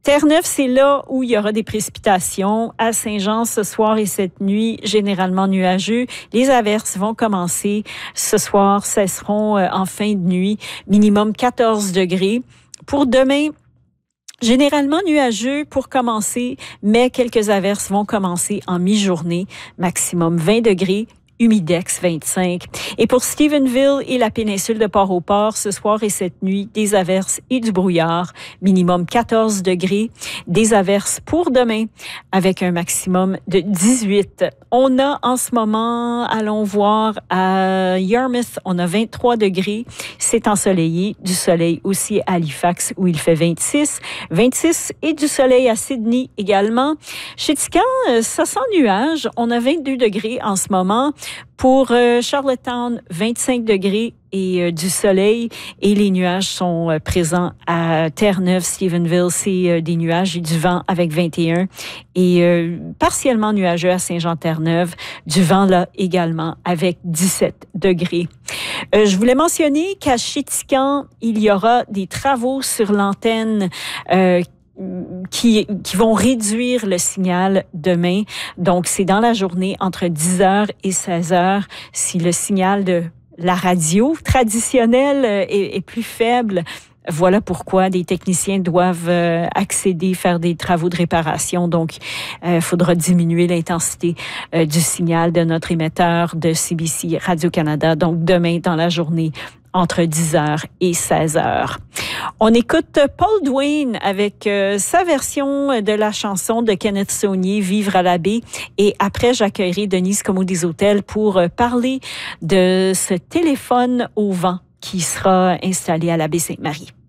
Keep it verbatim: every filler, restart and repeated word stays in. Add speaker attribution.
Speaker 1: Terre-Neuve, c'est là où il y aura des précipitations. À Saint-Jean, ce soir et cette nuit, généralement nuageux. Les averses vont commencer ce soir, cesseront en fin de nuit. Minimum quatorze degrés. Pour demain, généralement nuageux pour commencer, mais quelques averses vont commencer en mi-journée. Maximum vingt degrés. Humidex vingt-cinq. Et pour Stephenville et la péninsule de Port-au-Port, ce soir et cette nuit, des averses et du brouillard. Minimum quatorze degrés. Des averses pour demain avec un maximum de dix-huit. On a en ce moment, allons voir, à Yarmouth, on a vingt-trois degrés. C'est ensoleillé. Du soleil aussi à Halifax où il fait vingt-six. vingt-six et du soleil à Sydney également. Chez Tican, ça sent nuage. On a vingt-deux degrés en ce moment. Pour euh, Charlottetown, vingt-cinq degrés et euh, du soleil. Et les nuages sont euh, présents à Terre-Neuve, Stephenville. C'est euh, des nuages et du vent avec vingt et un. Et euh, partiellement nuageux à Saint-Jean-Terre-Neuve. Du vent là également avec dix-sept degrés. Euh, je voulais mentionner qu'à Chétican, il y aura des travaux sur l'antenne euh, Qui, qui vont réduire le signal demain. Donc, c'est dans la journée entre dix heures et seize heures. Si le signal de la radio traditionnelle est, est plus faible, voilà pourquoi des techniciens doivent euh, accéder, faire des travaux de réparation. Donc, il euh, faudra diminuer l'intensité euh, du signal de notre émetteur de C B C Radio-Canada. Donc, demain, dans la journée, entre dix heures et seize heures. On écoute Paul Duane avec euh, sa version de la chanson de Kenneth Saunier, Vivre à la baie. Et après, j'accueillerai Denise Comeau des Hôtels pour euh, parler de ce téléphone au vent qui sera installé à la baie Sainte-Marie.